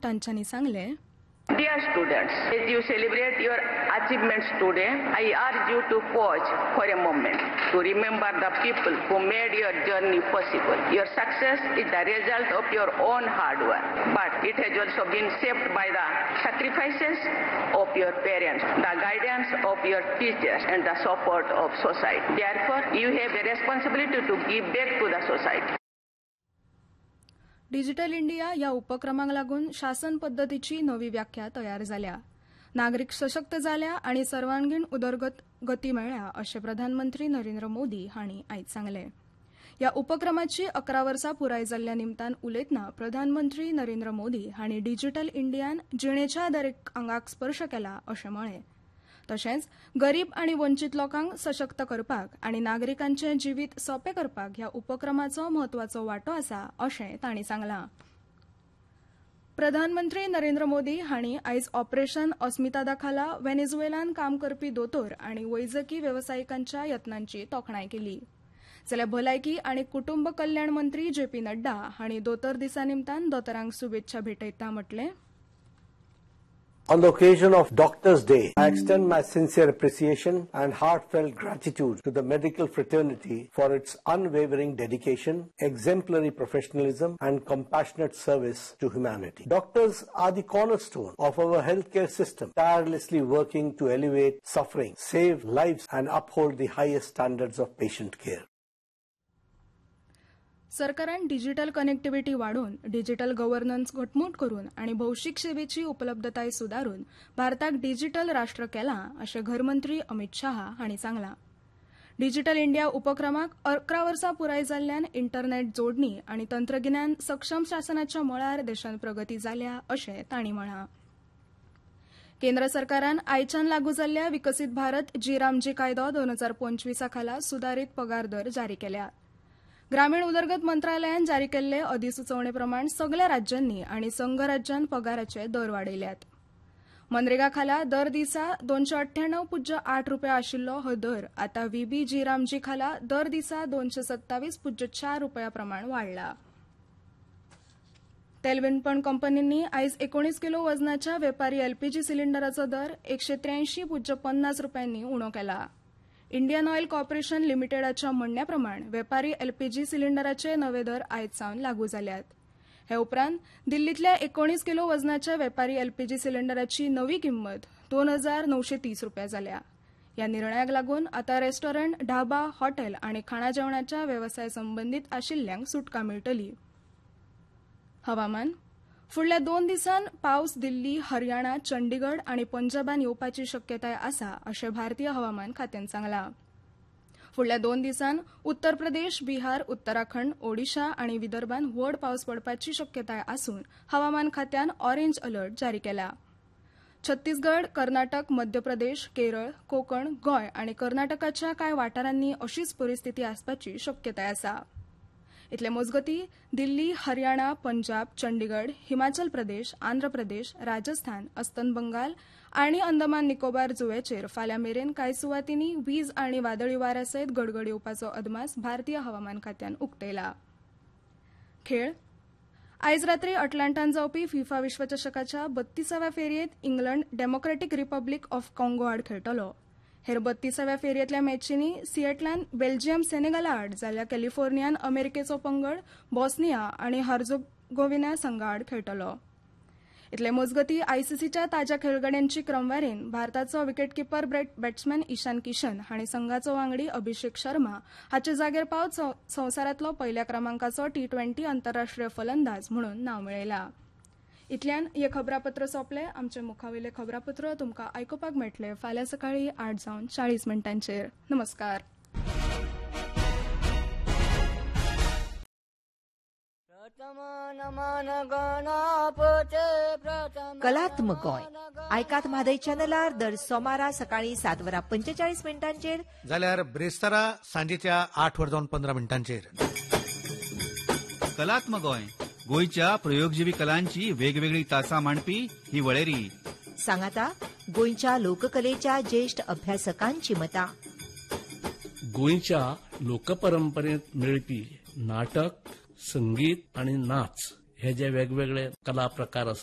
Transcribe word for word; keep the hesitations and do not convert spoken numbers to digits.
तांच्यांनी सांगले, Dear students, as you celebrate your achievements today, I urge you to pause for a moment to remember the people who made your journey possible. Your success is the result of your own hard work, but it has also been shaped by the sacrifices of your parents, the guidance of your teachers, and the support of society. Therefore, you have a responsibility to give back to the society. Digital India या उपक्रमाक लागून शासन पद्धतीची नवी व्याख्या तयार जाल्या, नागरिक सशक्त जाल्या आणि सर्वांगीण उदरगत गती मेळ्ळ्या अशें प्रधानमंत्री नरेंद्र मोदी हांणी आयज सांगले. या उपक्रमाची अकरा वर्सां पुराय जाल्ल्या निमतान उलयतना प्रधानमंत्री नरेंद्र मोदी हांणी डिजिटल इंडियान जिणेच्या दरेक आंगाक स्पर्श केला अशें म्हळें. तशेंच गरीब आनी वंचीत लोकांक सशक्त करपाक आनी नागरिकांचें जिवीत सोंपें करपाक ह्या उपक्रमाचो म्हत्वाचो वांटो आसा अशें तांणी सांगलां. प्रधानमंत्री नरेंद्र मोदी हांणी आयज ऑपरेशन अस्मितादा खाला व्हेनेझुएलान काम करपी दोतोर आनी वैजकी वेवसायिकांच्या यत्नांची तोखणाय केली. जाल्यार भलायकी आनी कुटुंब कल्याण मंत्री जे पी नड्डा हांणी दोतोर दिसा निमतान दोतोरांक शुभेच्छा भेटयतना म्हटलें, On the occasion of Doctors' Day, I extend my sincere appreciation and heartfelt gratitude to the medical fraternity for its unwavering dedication, exemplary professionalism, and compassionate service to humanity. Doctors are the cornerstone of our healthcare system, tirelessly working to alleviate suffering, save lives, and uphold the highest standards of patient care. सरकारान digital connectivity वाढवून digital governance घटमूट करून आणि भौशीक सेवेची उपलब्धताय सुधारून भारताक digital राष्ट्र केला अशें घरमंत्री अमित शाह हांणी सांगलां. डिजिटल इंडिया उपक्रमाक अकरा वर्सां पुराय जाल्ल्यान इंटरनेट जोडणी आनी तंत्रगिन्यान सक्षम शासनाच्या मळार देशांत प्रगती जाल्या अशें तांणी म्हळां. केंद्र सरकारान आयच्यान लागू जाल्ल्या विकसीत भारत जी रामजी कायदो दोन हजार पंचवीसा खाला सुधारीत पगार दर जारी केल्या. ग्रामीण उदरगत मंत्रालयान जारी केल्ले अधिसुचोवणे प्रमाण सगळ्या राज्यांनी आनी संघ राज्यान पगाराचे दर वाडयल्यात. मनरेगा खाला दर दिसा दोनशे अठ्ठ्याण्णव पुज्य आठ रुपया आशिल्लो हो दर आतां व्हीबी जी रामजी खाला दर दिसा दोनशे सत्तावीस पुज्य चार रुपया प्रमाण वाडला. तेल विणपण कंपनींनी आयज एकोणीस किलो वजनाच्या वेपारी एलपीजी सिलिंडराचो दर एकशे त्र्याऐंशी पुज्य पन्नास रुपयांनी उणो केला. इंडियन ऑयल कॉर्पोरेशन लिमिटेडाच्या म्हणण्याप्रमाण वेपारी एलपीजी सिलिंडराचे नवे दर आयज सावन लागू जाल्यात. हे उपरांत दिल्लीतल्या एकोणीस किलो वजनाच्या वेपारी एलपीजी सिलिंडराची नवी किंमत दोन हजार णवशे तीस रुपया जाल्या. या निर्णयाक लागून आतां रेस्टॉरंट, ढाबा, हॉटेल आनी खाणा जेवणाच्या वेवसाय संबंदीत आशिल्ल्यांक सुटका मेळटली. हवामान. फुडल्या दोन दिसांन पावस दिल्ली, हरियाणा, चंडीगड आनी पंजाबान येवपाची शक्यताय आसा अशें भारतीय हवामान खात्यान सांगलां. फुडल्या दोन दिसांन उत्तर प्रदेश, बिहार, उत्तराखंड, ओडिशा आनी विदर्भान व्हड पावस पडपाची शक्यताय आसून हवामान खात्यान ऑरेंज अलर्ट जारी केला. छत्तीसगड, कर्नाटक, मध्य प्रदेश, केरळ, कोकण, गोंय आनी कर्नाटकाच्या कांय वाठारांनी अशीच परिस्थिती आसपाची शक्यताय आसा. इतले मजगती दिल्ली, हरियाणा, पंजाब, चंडीगड, हिमाचल प्रदेश, आंध्र प्रदेश, राजस्थान, अस्तंत बंगाल आनी अंदमान निकोबार जुंव्याचेर फाल्यां मेरेन कांय सुवातींनी वीज आनी वादळी वाऱ्या सयत गडगड येवपाचो अदमास भारतीय हवामान खात्यान उक्तायला. खेळ. आयज रात्री अटलांटान जावपी FIFA विश्वचषकाच्या बत्तीसाव्या फेरयेत England democratic republic of काँगो आड खेळटलो. हेर बत्तीसाव्या फेरयेतल्या मॅचींनी सिएटलान बेल्जियम सेनेगाला आड जाल्यार कॅलिफोर्नियान अमेरिकेचो पंगड बॉस्निया आनी हर्झेगोविना संघा आड खेळटलो. इतले मजगती आयसीसीच्या ताज्या खेळगड्यांची क्रमवारीन भारताचो विकेटकीपर बॅट्समॅन ईशान किशन हांणी संघाचो वांगडी अभिषेक शर्मा हाचे जागेर पावत संवसारांतलो पयल्या क्रमांकाचो टी ट्वेंटी आंतरराष्ट्रीय फलंदाज म्हणून नांव मेळयलां. इतल्यान हे खबरापत्र सोंपले. आमचे मुखावेले खबरापत्र तुमकां आयकुपाक मेळटले फाल्यां सकाळी आठ जावन चाळीस मिनटांचेर. नमस्कार. कलात्मक गोंय आयकात म्हादय चॅनलार दर सोमारा सकाळी सात वरां पंचेचाळीस मिनटांचेर जाल्यार ब्रेस्तारा सांजेच्या आठ वर जावन पंदरा मिनटांचेर. कलात्मक गोंय गोंयच्या प्रयोगजीवी कलांची वेगवेगळी तासां मांडपी ही वळेरी. सांगाता गोंयच्या लोककलेच्या ज्येष्ठ अभ्यासकांची मतां. गोंयच्या लोकपरंपरेंत मेळपी नाटक, संगीत आणि नाच हे जे वेगवेगळे कला प्रकार आसात